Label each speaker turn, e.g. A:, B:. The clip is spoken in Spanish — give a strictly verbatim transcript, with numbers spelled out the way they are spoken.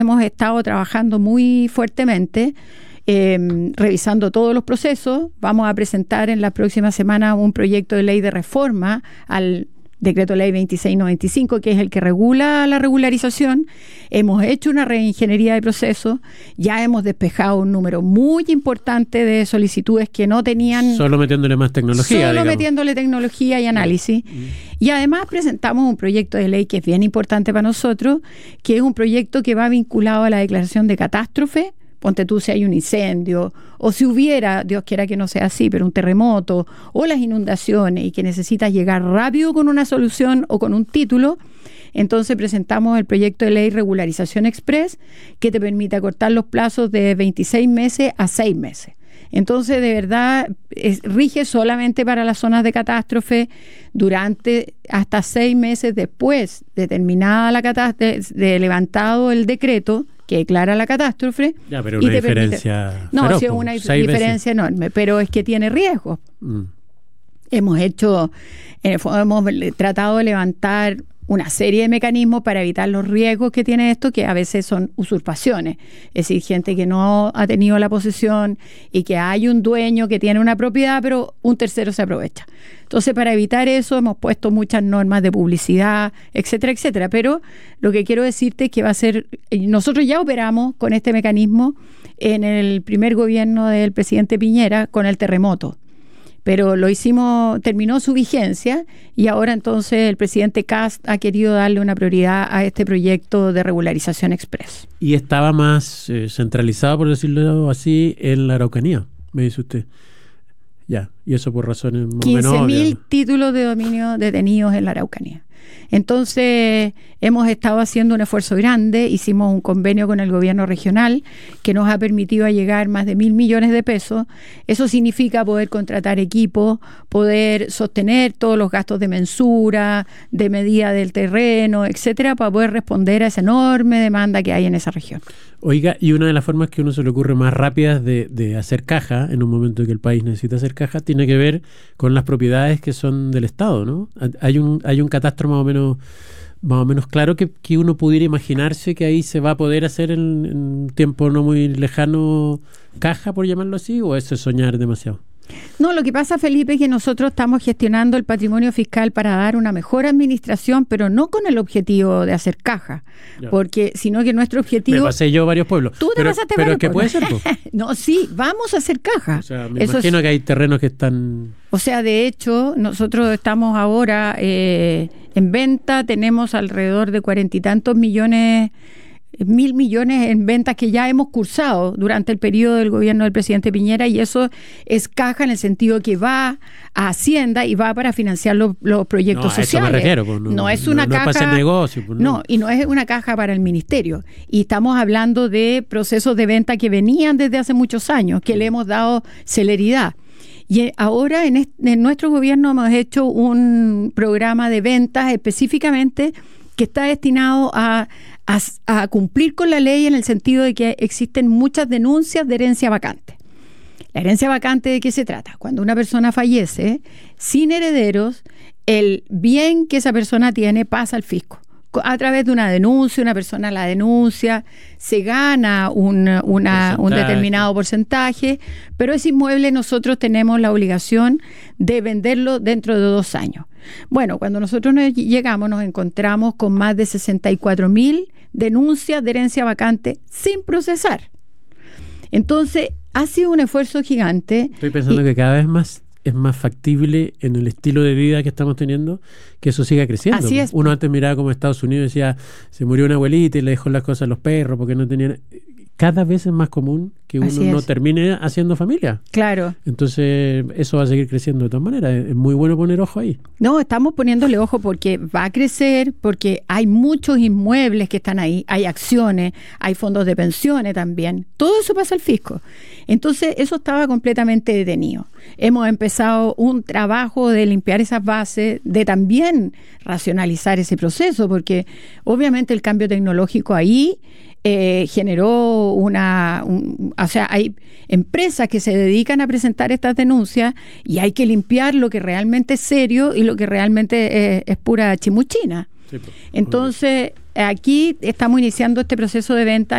A: hemos estado trabajando muy fuertemente, eh, revisando todos los procesos. Vamos a presentar en la próxima semana un proyecto de ley de reforma al Decreto Ley veintiséis noventa y cinco, que es el que regula la regularización. Hemos hecho una reingeniería de procesos, ya hemos despejado un número muy importante de solicitudes que no tenían...
B: Solo metiéndole más tecnología,
A: Solo
B: digamos.
A: metiéndole tecnología y análisis. Mm. Y además presentamos un proyecto de ley que es bien importante para nosotros, que es un proyecto que va vinculado a la declaración de catástrofe. Ponte tú, si hay un incendio, o si hubiera, Dios quiera que no sea así, pero un terremoto, o las inundaciones, y que necesitas llegar rápido con una solución o con un título, entonces presentamos el proyecto de ley Regularización Express, que te permite acortar los plazos de veintiséis meses a seis meses. Entonces, de verdad, es, rige solamente para las zonas de catástrofe durante hasta seis meses después de terminada la catástrofe, de, de levantado el decreto que declara la catástrofe.
B: Ya, pero una diferencia...
A: Permite, no,
B: feroz,
A: sí, es una
B: seis
A: diferencia
B: veces.
A: enorme, pero es que tiene riesgo.
B: Mm. Hemos
A: hecho, en el fondo, hemos tratado de levantar una serie de mecanismos para evitar los riesgos que tiene esto, que a veces son usurpaciones. Es decir, gente que no ha tenido la posesión y que hay un dueño que tiene una propiedad, pero un tercero se aprovecha. Entonces, para evitar eso, hemos puesto muchas normas de publicidad, etcétera, etcétera. Pero lo que quiero decirte es que va a ser... Nosotros ya operamos con este mecanismo en el primer gobierno del presidente Piñera con el terremoto. Pero lo hicimos, terminó su vigencia y ahora entonces el presidente Kast ha querido darle una prioridad a este proyecto de regularización express.
B: Y estaba más eh, centralizado, por decirlo así, en la Araucanía, me dice usted. Ya, y eso por razones más o menos
A: quince mil
B: obvias.
A: títulos de dominio detenidos en la Araucanía. Entonces, hemos estado haciendo un esfuerzo grande, hicimos un convenio con el gobierno regional que nos ha permitido llegar más de mil millones de pesos. Eso significa poder contratar equipos, poder sostener todos los gastos de mensura, de medida del terreno, etcétera, para poder responder a esa enorme demanda que hay en esa región.
B: Oiga, y una de las formas que a uno se le ocurre más rápidas de, de hacer caja, en un momento en que el país necesita hacer caja, tiene que ver con las propiedades que son del Estado, ¿no? Hay un, hay un catastro más o menos, más o menos claro que, que uno pudiera imaginarse que ahí se va a poder hacer en, en un tiempo no muy lejano caja, por llamarlo así, ¿o eso es soñar demasiado?
A: No, lo que pasa, Felipe, es que nosotros estamos gestionando el patrimonio fiscal para dar una mejor administración, pero no con el objetivo de hacer caja, ya. Porque sino que nuestro objetivo...
B: Me pasé yo varios pueblos.
A: Tú te
B: pero,
A: pasaste
B: pero
A: varios
B: ¿qué
A: pueblos.
B: puede ser?
A: No, sí, vamos a hacer caja.
B: O sea, me
A: Eso
B: imagino
A: es,
B: que hay terrenos que están...
A: O sea, de hecho, nosotros estamos ahora eh, en venta, tenemos alrededor de cuarenta y tantos millones... mil millones en ventas que ya hemos cursado durante el periodo del gobierno del presidente Piñera, y eso es caja en el sentido que va a Hacienda y va para financiar los, los proyectos
B: no,
A: sociales.
B: A eso me refiero, pues, no,
A: no es una
B: no,
A: caja
B: no es para hacer negocio, pues, no.
A: no, y no es una caja para el ministerio. Y estamos hablando de procesos de venta que venían desde hace muchos años, que le hemos dado celeridad. Y ahora en, este, en nuestro gobierno hemos hecho un programa de ventas específicamente que está destinado a, a, a cumplir con la ley en el sentido de que existen muchas denuncias de herencia vacante. La herencia vacante, ¿de qué se trata? Cuando una persona fallece sin herederos, el bien que esa persona tiene pasa al fisco. A través de una denuncia, una persona la denuncia, se gana un, una, un determinado porcentaje, pero ese inmueble nosotros tenemos la obligación de venderlo dentro de dos años. Bueno, cuando nosotros nos llegamos nos encontramos con más de sesenta y cuatro mil denuncias de herencia vacante sin procesar. Entonces, ha sido un esfuerzo gigante.
B: Estoy pensando y, que cada vez más es más factible en el estilo de vida que estamos teniendo que eso siga creciendo.
A: Así es.
B: Uno antes miraba como Estados Unidos y decía, se murió una abuelita y le dejó las cosas a los perros porque no tenían... Cada vez es más común que uno no termine haciendo familia.
A: Claro.
B: Entonces, eso va a seguir creciendo de todas maneras. Es muy bueno poner ojo ahí.
A: No, estamos poniéndole ojo porque va a crecer, porque hay muchos inmuebles que están ahí, hay acciones, hay fondos de pensiones también. Todo eso pasa al fisco. Entonces, eso estaba completamente detenido. Hemos empezado un trabajo de limpiar esas bases, de también racionalizar ese proceso, porque obviamente el cambio tecnológico ahí Eh, generó una, un, o sea, hay empresas que se dedican a presentar estas denuncias y hay que limpiar lo que realmente es serio y lo que realmente es, es pura chimuchina. Sí, pues, entonces, aquí estamos iniciando este proceso de venta